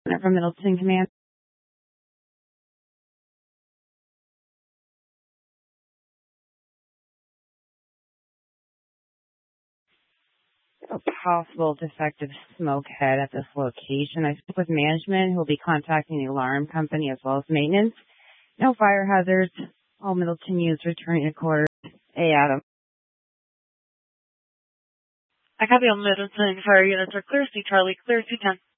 from Middleton Command. A possible defective smoke head at this location. I spoke with management who will be contacting the alarm company as well as maintenance. No fire hazards. All Middleton units returning to quarters. Hey, Adam. I copy all Middleton fire units are clear. See Charlie, clear 210.